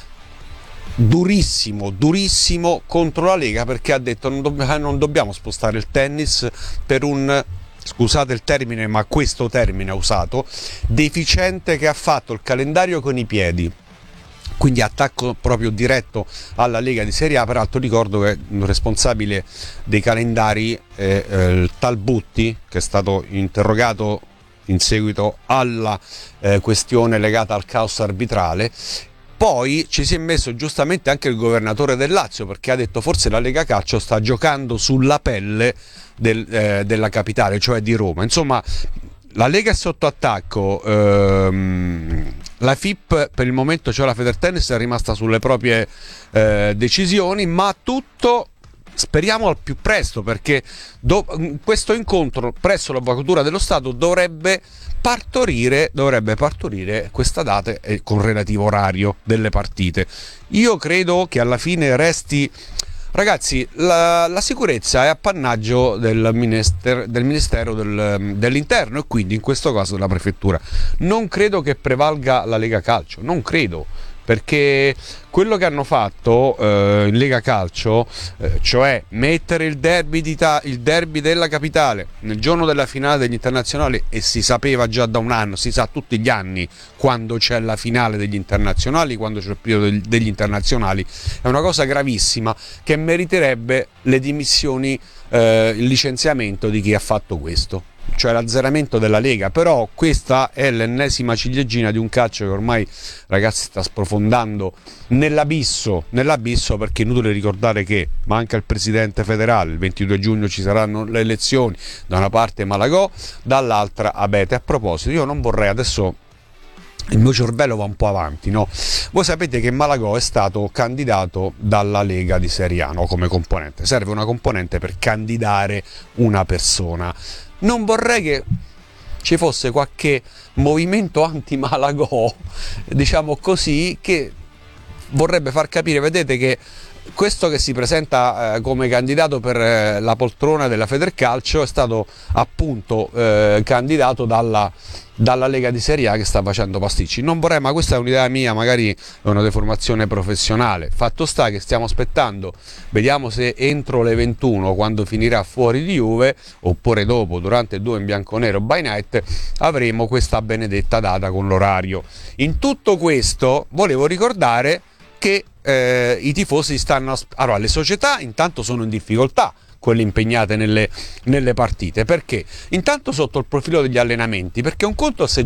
durissimo contro la Lega, perché ha detto non dobbiamo spostare il tennis per un, scusate il termine, ma questo termine usato, deficiente, che ha fatto il calendario con i piedi. Quindi attacco proprio diretto alla Lega di Serie A. Peraltro ricordo che il responsabile dei calendari è il tal Butti, che è stato interrogato in seguito alla questione legata al caos arbitrale. Poi ci si è messo giustamente anche il governatore del Lazio, perché ha detto forse la Lega Calcio sta giocando sulla pelle della capitale, cioè di Roma. Insomma, la Lega è sotto attacco, la FIP per il momento, cioè la Federtennis, è rimasta sulle proprie decisioni, ma tutto speriamo al più presto, perché questo incontro presso l'Avvocatura dello Stato dovrebbe partorire questa data e con relativo orario delle partite. Io credo che alla fine resti, ragazzi, la sicurezza è appannaggio del Ministero dell'Interno e quindi in questo caso della Prefettura. Non credo che prevalga la Lega Calcio, non credo, perché quello che hanno fatto in Lega Calcio, cioè mettere il derby della capitale nel giorno della finale degli internazionali, e si sapeva già da un anno, si sa tutti gli anni quando c'è la finale degli internazionali, quando c'è il periodo degli internazionali, è una cosa gravissima che meriterebbe le dimissioni, il licenziamento di chi ha fatto questo, cioè l'azzeramento della Lega. Però questa è l'ennesima ciliegina di un calcio che ormai, ragazzi, sta sprofondando nell'abisso, perché è inutile ricordare che manca il presidente federale, il 22 giugno ci saranno le elezioni, da una parte Malagò, dall'altra Abete. A proposito, io non vorrei, adesso il mio cervello va un po' avanti, no? Voi sapete che Malagò è stato candidato dalla Lega di Serie A, no? Come componente. Serve una componente per candidare una persona. Non vorrei che ci fosse qualche movimento anti-Malagò, diciamo così, che vorrebbe far capire, vedete, che questo che si presenta come candidato per la poltrona della Federcalcio è stato appunto candidato dalla Lega di Serie A, che sta facendo pasticci. Non vorrei, ma questa è un'idea mia, magari è una deformazione professionale. Fatto sta che stiamo aspettando, vediamo se entro le 21, quando finirà Fuori di Juve, oppure dopo, durante 2 in bianconero by night, avremo questa benedetta data con l'orario. In tutto questo volevo ricordare che i tifosi stanno... Allora, le società intanto sono in difficoltà, quelle impegnate nelle partite, perché intanto sotto il profilo degli allenamenti, perché un conto se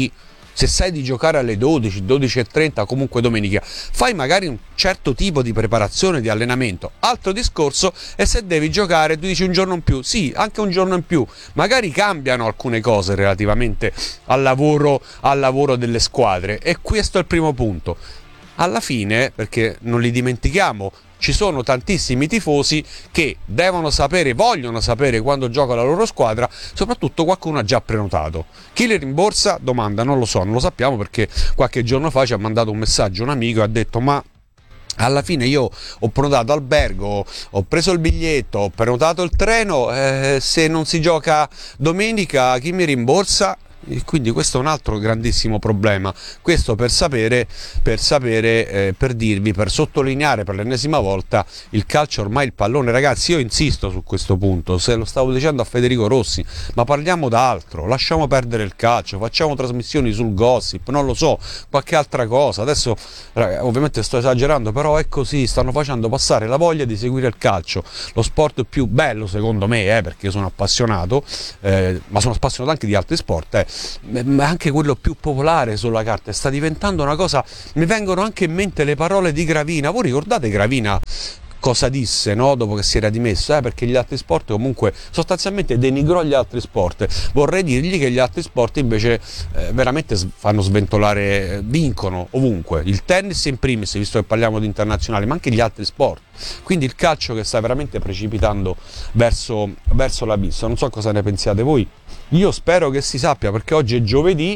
sai di giocare alle 12, 12:30, comunque domenica, fai magari un certo tipo di preparazione, di allenamento. Altro discorso è se devi giocare, tu dici un giorno in più, sì, anche un giorno in più, magari cambiano alcune cose relativamente al lavoro delle squadre, e questo è il primo punto. alla fine, perché non li dimentichiamo, ci sono tantissimi tifosi che devono sapere, vogliono sapere quando gioca la loro squadra, soprattutto qualcuno ha già prenotato. Chi le rimborsa? Domanda, non lo so, non lo sappiamo, perché qualche giorno fa ci ha mandato un messaggio un amico e ha detto: ma alla fine io ho prenotato albergo, ho preso il biglietto, ho prenotato il treno, se non si gioca domenica chi mi rimborsa? E quindi questo è un altro grandissimo problema. Questo per dirvi, per sottolineare per l'ennesima volta, il calcio ormai il pallone. Ragazzi, io insisto su questo punto, se lo stavo dicendo a Federico Rossi, ma parliamo d'altro, lasciamo perdere il calcio, facciamo trasmissioni sul gossip, non lo so, qualche altra cosa. Adesso ovviamente sto esagerando, però è così, stanno facendo passare la voglia di seguire il calcio, lo sport più bello secondo me, perché io sono appassionato, ma sono appassionato anche di altri sport, ma anche quello più popolare sulla carta. Sta diventando una cosa, mi vengono anche in mente le parole di Gravina. Voi ricordate Gravina cosa disse, no? Dopo che si era dimesso, perché gli altri sport comunque sostanzialmente denigrò gli altri sport. Vorrei dirgli che gli altri sport invece veramente fanno sventolare, vincono ovunque, il tennis in primis, visto che parliamo di internazionali, ma anche gli altri sport. Quindi il calcio che sta veramente precipitando verso l'abisso. Non so cosa ne pensiate voi, io spero che si sappia, perché oggi è giovedì.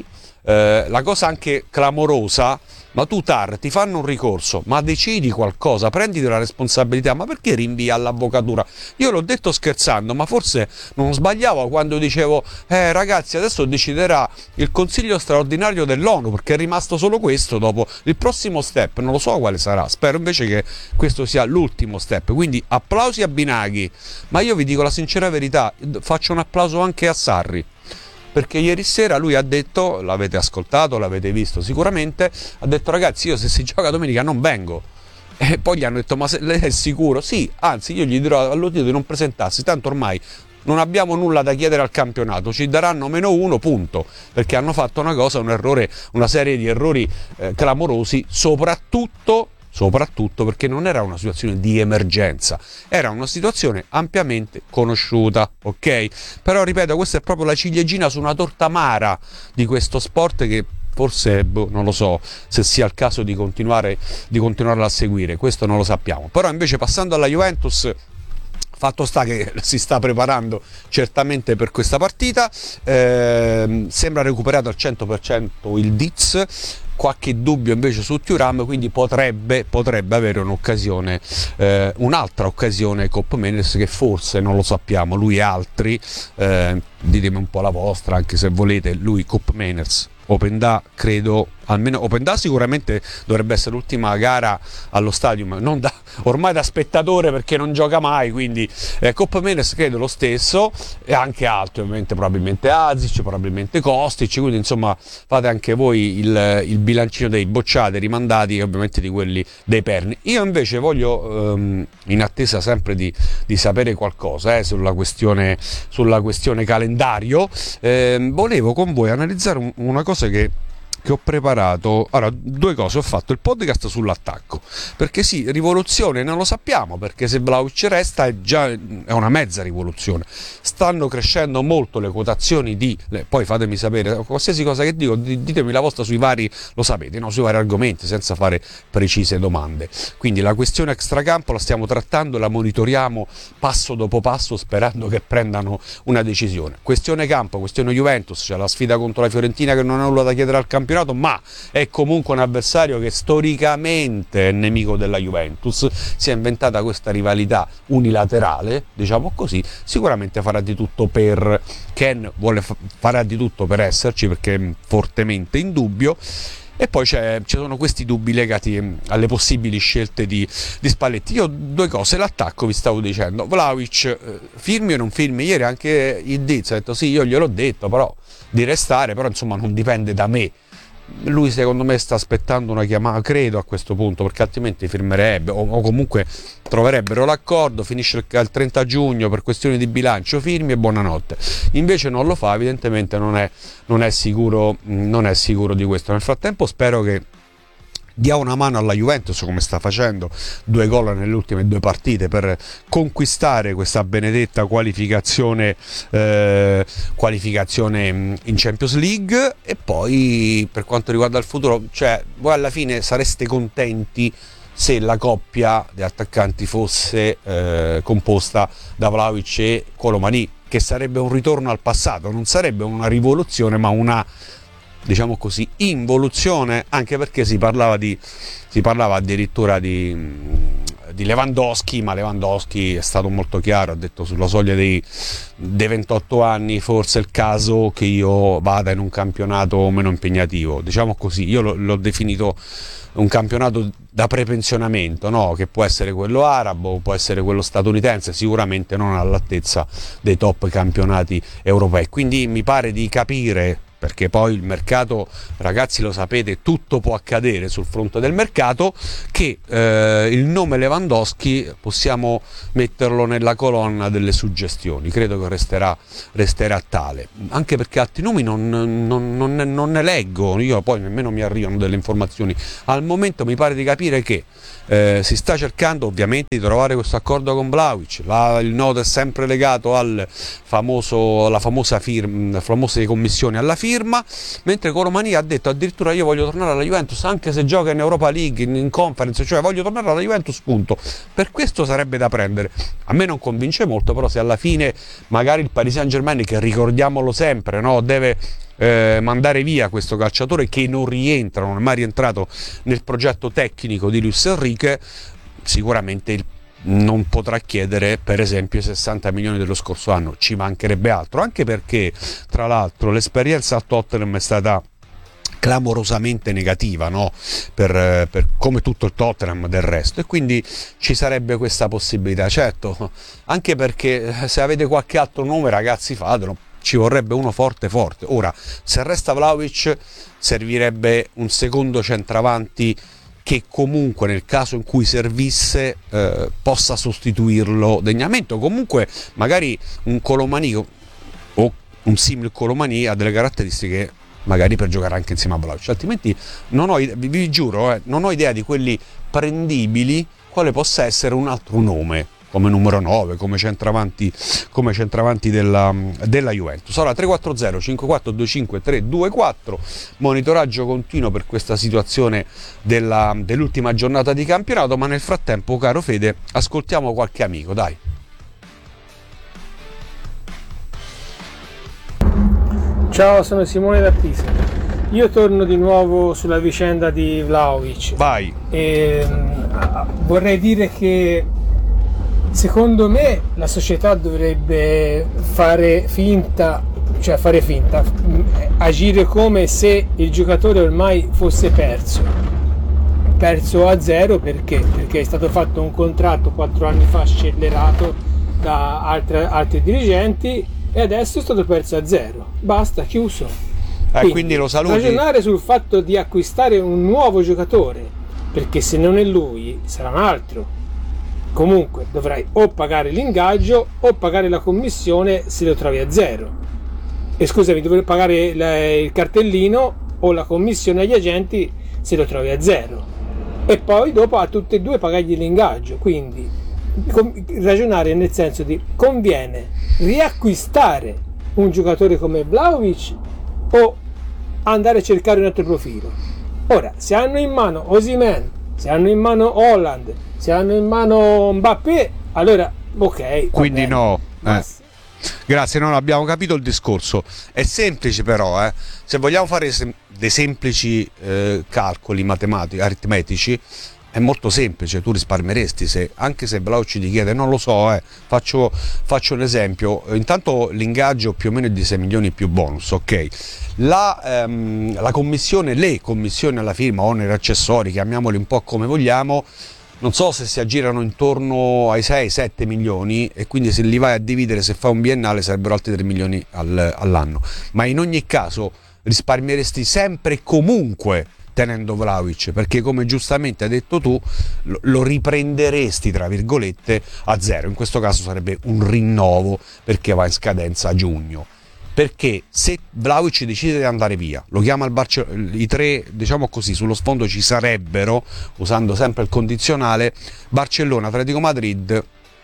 La cosa anche clamorosa, ma tu TAR ti fanno un ricorso, ma decidi qualcosa, prenditi la responsabilità, ma perché rinvii all'avvocatura? Io l'ho detto scherzando, ma forse non sbagliavo quando dicevo ragazzi, adesso deciderà il Consiglio straordinario dell'ONU, perché è rimasto solo questo. Dopo il prossimo step non lo so quale sarà, spero invece che questo sia l'ultimo step. Quindi applausi a Binaghi, ma io vi dico la sincera verità, faccio un applauso anche a Sarri, perché ieri sera lui ha detto, l'avete ascoltato, l'avete visto sicuramente, ha detto: ragazzi, io se si gioca domenica non vengo. E poi gli hanno detto: ma lei è sicuro? Sì, anzi io gli dirò all'Oddio di non presentarsi, tanto ormai non abbiamo nulla da chiedere al campionato, ci daranno -1, punto, perché hanno fatto una cosa, un errore, una serie di errori clamorosi, soprattutto perché non era una situazione di emergenza, era una situazione ampiamente conosciuta, ok? Però ripeto, questa è proprio la ciliegina su una torta amara di questo sport, che forse non lo so se sia il caso di continuarla a seguire, questo non lo sappiamo. Però invece, passando alla Juventus, fatto sta che si sta preparando certamente per questa partita, sembra recuperato al 100% il Diz, qualche dubbio invece su Thuram, quindi potrebbe avere un'occasione, un'altra occasione Koopmeiners, che forse non lo sappiamo, lui e altri, ditemi un po' la vostra, anche se volete. Lui, Koopmeiners, Openda, credo, almeno Openda sicuramente dovrebbe essere l'ultima gara allo stadium, non ormai da spettatore, perché non gioca mai, quindi Koopmeiners credo lo stesso, e anche altri ovviamente, probabilmente Azic, probabilmente Kostic, quindi insomma fate anche voi il bilancino dei bocciati, rimandati, e ovviamente di quelli dei perni. Io invece voglio, in attesa sempre di sapere qualcosa sulla questione calendario, volevo con voi analizzare una cosa che ho preparato. Allora, due cose: ho fatto il podcast sull'attacco, perché sì, rivoluzione non lo sappiamo, perché se Vlahovic resta è una mezza rivoluzione. Stanno crescendo molto le quotazioni poi fatemi sapere qualsiasi cosa che dico, ditemi la vostra sui vari, lo sapete, no? Sui vari argomenti, senza fare precise domande. Quindi la questione extracampo la stiamo trattando, la monitoriamo passo dopo passo, sperando che prendano una decisione. Questione campo, questione Juventus, c'è la sfida contro la Fiorentina, che non ha nulla da chiedere al campionato, ma è comunque un avversario che storicamente è nemico della Juventus. Si è inventata questa rivalità unilaterale, diciamo così. Sicuramente farà di tutto per farà di tutto per esserci, perché è fortemente in dubbio. E poi ci sono questi dubbi legati alle possibili scelte di Spalletti. Io due cose: l'attacco, vi stavo dicendo, Vlahovic firmi o non firmi? Ieri anche il Diz ha detto sì, io gliel'ho detto, però di restare, però insomma non dipende da me. Lui secondo me sta aspettando una chiamata, credo, a questo punto, perché altrimenti firmerebbe o comunque troverebbero l'accordo, finisce il 30 giugno per questioni di bilancio, firmi e buonanotte. Invece non lo fa, evidentemente non è sicuro di questo. Nel frattempo spero che dia una mano alla Juventus come sta facendo, 2 gol nelle ultime 2 partite per conquistare questa benedetta qualificazione in Champions League. E poi per quanto riguarda il futuro, cioè voi alla fine sareste contenti se la coppia di attaccanti fosse composta da Vlahovic e Koulibaly, che sarebbe un ritorno al passato, non sarebbe una rivoluzione ma una, diciamo così, involuzione, anche perché si parlava addirittura di Lewandowski, ma Lewandowski è stato molto chiaro, ha detto sulla soglia dei 28 anni forse è il caso che io vada in un campionato meno impegnativo, diciamo così. Io l'ho definito un campionato da prepensionamento, no? Che può essere quello arabo, può essere quello statunitense, sicuramente non all'altezza dei top campionati europei. Quindi mi pare di capire, perché poi il mercato, ragazzi, lo sapete, tutto può accadere sul fronte del mercato, che il nome Lewandowski possiamo metterlo nella colonna delle suggestioni. Credo che resterà tale, anche perché altri nomi non ne leggo, io poi nemmeno mi arrivano delle informazioni. Al momento mi pare di capire che si sta cercando ovviamente di trovare questo accordo con Vlahovic. Il nodo è sempre legato alla famosa commissione alla firma, mentre Koulibaly ha detto addirittura io voglio tornare alla Juventus anche se gioca in Europa League, in Conference, cioè voglio tornare alla Juventus, punto. Per questo sarebbe da prendere. A me non convince molto, però se alla fine magari il Paris Saint-Germain, che ricordiamolo sempre, no, deve mandare via questo calciatore che non è mai rientrato nel progetto tecnico di Luis Enrique, sicuramente non potrà chiedere per esempio i 60 milioni dello scorso anno, ci mancherebbe altro, anche perché tra l'altro l'esperienza a Tottenham è stata clamorosamente negativa, no? per come tutto il Tottenham del resto, e quindi ci sarebbe questa possibilità, certo, anche perché se avete qualche altro nome, ragazzi, fatelo. Ci vorrebbe uno forte. Ora, se resta Vlahovic, servirebbe un secondo centravanti che comunque nel caso in cui servisse possa sostituirlo degnamente, o comunque magari un Koulibaly o un simile Koulibaly ha delle caratteristiche magari per giocare anche insieme a Vlahovic, altrimenti vi giuro, non ho idea di quelli prendibili quale possa essere un altro nome come numero 9, come centravanti della Juventus. Ora 340 5425 324, monitoraggio continuo per questa situazione dell'ultima giornata di campionato, ma nel frattempo, caro Fede, ascoltiamo qualche amico, dai. Ciao, sono Simone da Pisa. Io torno di nuovo sulla vicenda di Vlahovic. Vai. Vorrei dire che secondo me la società dovrebbe fare finta, agire come se il giocatore ormai fosse perso a zero. Perché è stato fatto un contratto 4 anni fa scellerato da altri dirigenti e adesso è stato perso a zero, basta, chiuso. Quindi lo saluti. Ragionare sul fatto di acquistare un nuovo giocatore, perché se non è lui sarà un altro. Comunque dovrai o pagare l'ingaggio o pagare la commissione se lo trovi a zero. E scusami, dovrai pagare il cartellino o la commissione agli agenti se lo trovi a zero. E poi dopo a tutte e due pagargli l'ingaggio. Quindi ragionare nel senso di conviene riacquistare un giocatore come Vlahovic o andare a cercare un altro profilo. Ora, se hanno in mano Osimhen, se hanno in mano Haaland, se hanno in mano Mbappé, allora ok. Quindi no. Grazie, non abbiamo capito il discorso. È semplice però, se vogliamo fare dei semplici calcoli matematici, aritmetici, è molto semplice, tu risparmieresti anche se Vlahovic ti chiede, non lo so, faccio un esempio, intanto l'ingaggio più o meno è di 6 milioni più bonus, ok? La commissione, le commissioni alla firma, oneri accessori, chiamiamoli un po' come vogliamo, non so se si aggirano intorno ai 6-7 milioni, e quindi se li vai a dividere, se fa un biennale sarebbero altri 3 milioni all'anno, ma in ogni caso risparmieresti sempre e comunque tenendo Vlahovic, perché come giustamente hai detto tu lo riprenderesti tra virgolette a zero. In questo caso sarebbe un rinnovo perché va in scadenza a giugno. perché se Vlahovic decide di andare via, lo chiama il Barcellona, i tre, diciamo così, sullo sfondo ci sarebbero, usando sempre il condizionale, Barcellona, Atletico Madrid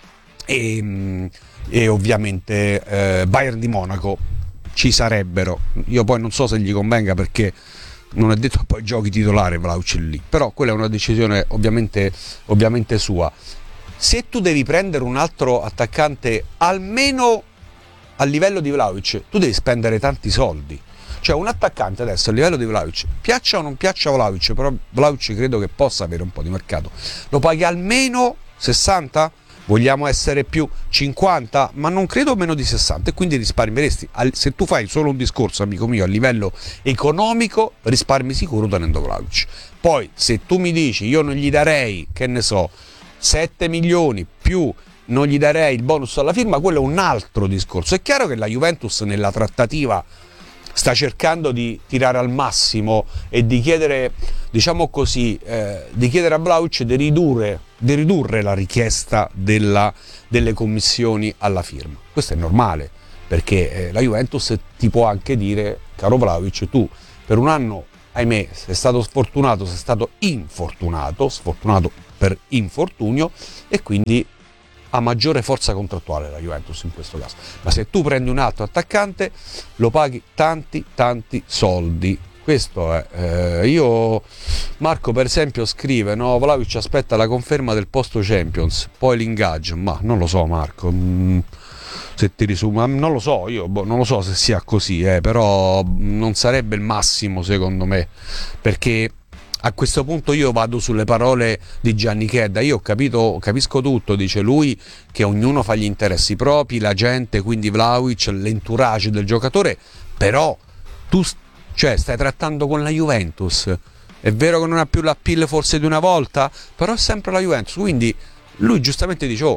e ovviamente Bayern di Monaco ci sarebbero. Io poi non so se gli convenga, perché non è detto che poi giochi titolare Vlahovic lì, però quella è una decisione ovviamente sua. Se tu devi prendere un altro attaccante almeno a livello di Vlahovic, tu devi spendere tanti soldi. Cioè un attaccante adesso a livello di Vlahovic, piaccia o non piaccia Vlahovic, però Vlahovic credo che possa avere un po' di mercato, lo paghi almeno 60? Vogliamo essere più 50? Ma non credo meno di 60, e quindi risparmieresti. Se tu fai solo un discorso, amico mio, a livello economico, risparmi sicuro tenendo Vlahovic. Poi se tu mi dici io non gli darei, che ne so, 7 milioni più non gli darei il bonus alla firma, quello è un altro discorso. È chiaro che la Juventus nella trattativa sta cercando di tirare al massimo e di chiedere, diciamo così, di chiedere a Vlahovic di ridurre la richiesta delle commissioni alla firma. Questo è normale, perché la Juventus ti può anche dire: caro Vlahovic, tu per un anno, ahimè, sei stato sfortunato, sei stato sfortunato per infortunio, e quindi ha maggiore forza contrattuale la Juventus in questo caso. Ma se tu prendi un altro attaccante lo paghi tanti soldi. Questo è. Marco per esempio scrive: no, Vlahovic aspetta la conferma del posto Champions, poi l'ingaggio. Ma non lo so, Marco, se ti risuma, non lo so, io non lo so se sia così, però non sarebbe il massimo secondo me, perché a questo punto io vado sulle parole di Gianni Chedda. Io capisco tutto, dice lui, che ognuno fa gli interessi propri, la gente, quindi Vlahovic, l'entourage del giocatore, però tu stai trattando con la Juventus. È vero che non ha più l'appeal forse di una volta, però è sempre la Juventus, quindi lui giustamente dice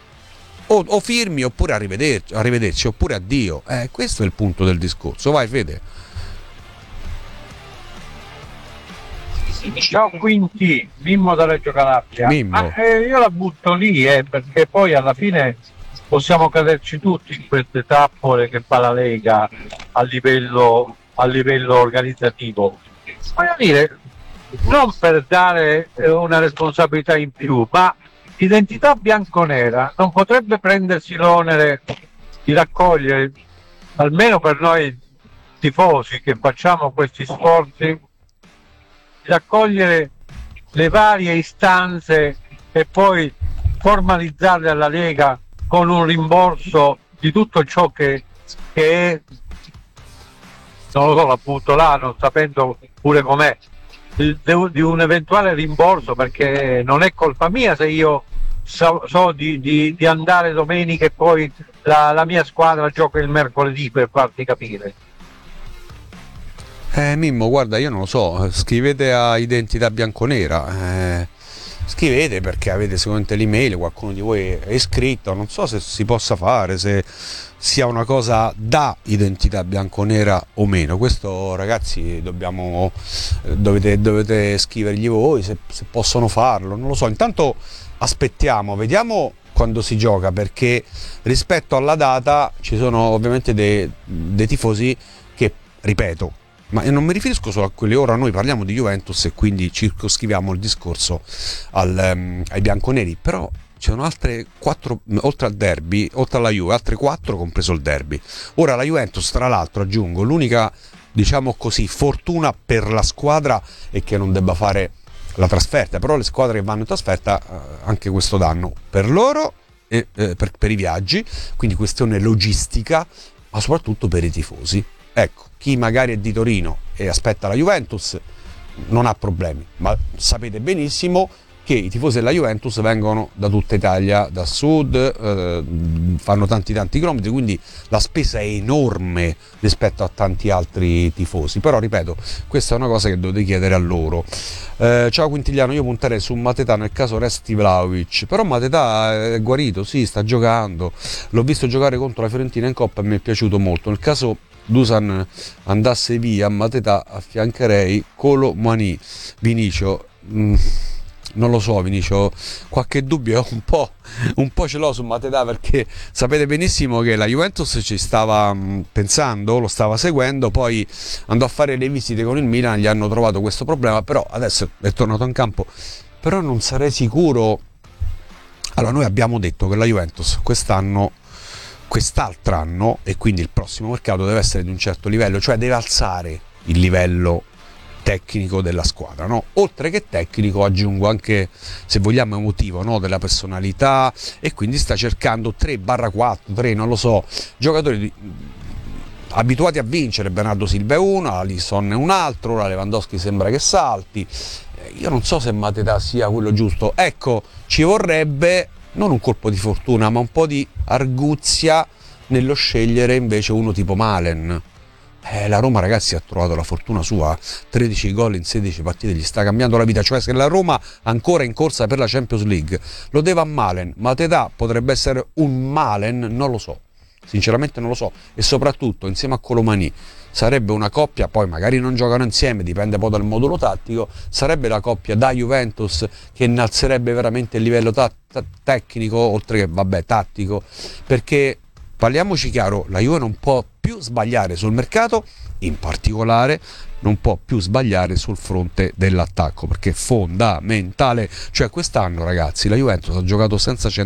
o firmi oppure arrivederci oppure addio. Questo è il punto del discorso. Vai Fede. Ciao Quinti, Mimmo da Reggio Calabria. Io la butto lì, perché poi alla fine possiamo caderci tutti in queste trappole che fa la Lega a livello organizzativo. Voglio dire, non per dare una responsabilità in più, ma Identità Bianconera non potrebbe prendersi l'onere di raccogliere, almeno per noi tifosi che facciamo questi sforzi, raccogliere le varie istanze e poi formalizzarle alla Lega con un rimborso di tutto ciò che è, non lo so, la butto là, non sapendo pure com'è, di un eventuale rimborso, perché non è colpa mia se io so di andare domenica e poi la mia squadra gioca il mercoledì, per farti capire. Mimmo, guarda, io non lo so, scrivete a Identità Bianconera, scrivete perché avete sicuramente l'email, qualcuno di voi è iscritto, non so se si possa fare, se sia una cosa da Identità Bianconera o meno. Questo, ragazzi, dovete scrivergli voi se possono farlo, non lo so. Intanto aspettiamo, vediamo quando si gioca, perché rispetto alla data ci sono ovviamente dei tifosi che, ripeto, ma non mi riferisco solo a quelli, ora noi parliamo di Juventus e quindi circoscriviamo il discorso ai bianconeri, però ci sono altre 4, oltre al derby, oltre alla Juve, altre 4 compreso il derby. Ora la Juventus, tra l'altro, aggiungo, l'unica, diciamo così, fortuna per la squadra è che non debba fare la trasferta, però le squadre che vanno in trasferta anche questo danno per loro e per i viaggi, quindi questione logistica, ma soprattutto per i tifosi. Ecco, chi magari è di Torino e aspetta la Juventus non ha problemi, ma sapete benissimo che i tifosi della Juventus vengono da tutta Italia, da sud, fanno tanti chilometri, quindi la spesa è enorme rispetto a tanti altri tifosi. Però ripeto, questa è una cosa che dovete chiedere a loro. Ciao Quintigliano, io punterei su Mateta nel caso resti Vlahovic, però Mateta è guarito, sì, sta giocando, l'ho visto giocare contro la Fiorentina in Coppa e mi è piaciuto molto. Nel caso Dusan andasse via, Mateta affiancherei Colo Muani, Vinicio. non lo so, Vinicio, qualche dubbio un po' ce l'ho su Matedà, perché sapete benissimo che la Juventus ci stava pensando, lo stava seguendo, poi andò a fare le visite con il Milan, gli hanno trovato questo problema, però adesso è tornato in campo. Però non sarei sicuro. Allora, noi abbiamo detto che la Juventus quest'altro anno, e quindi il prossimo mercato, deve essere di un certo livello, cioè deve alzare il livello tecnico della squadra, no? Oltre che tecnico aggiungo anche, se vogliamo, emotivo, no? Della personalità, e quindi sta cercando 3/4, non lo so, giocatori abituati a vincere. Bernardo Silva è uno, Alisson è un altro, ora Lewandowski sembra che salti. Io non so se Matedà sia quello giusto. Ecco, ci vorrebbe non un colpo di fortuna, ma un po' di arguzia nello scegliere invece uno tipo Malen. La Roma, ragazzi, ha trovato la fortuna sua, 13 gol in 16 partite, gli sta cambiando la vita. Cioè, se la Roma ancora in corsa per la Champions League lo deve a Malen, Matedà potrebbe essere un Malen, non lo so, sinceramente non lo so. E soprattutto insieme a Colomani sarebbe una coppia, poi magari non giocano insieme, dipende poi dal modulo tattico, sarebbe la coppia da Juventus che innalzerebbe veramente il livello tecnico, oltre che, vabbè, tattico, perché parliamoci chiaro, la Juve non può più sbagliare sul mercato, in particolare non può più sbagliare sul fronte dell'attacco, perché è fondamentale. Cioè, quest'anno, ragazzi, la Juventus ha giocato senza